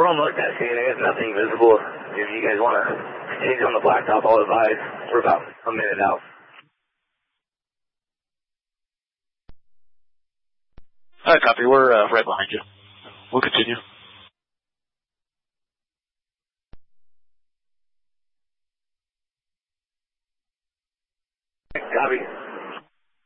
don't look that scene. There's nothing visible. If you guys want to change on the blacktop, I'll advise. We're about a minute out. All right, copy. We're right behind you. We'll continue. Copy.